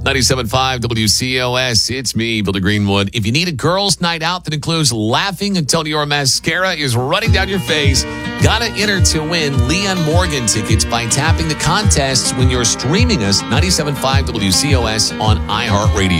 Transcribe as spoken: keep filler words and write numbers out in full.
ninety-seven point five W C O S. It's me, Bill Greenwood. If you need a girls' night out that includes laughing until your mascara is running down your face, gotta enter to win Leon Morgan tickets by tapping the contest when you're streaming us ninety-seven point five W C O S on iHeartRadio.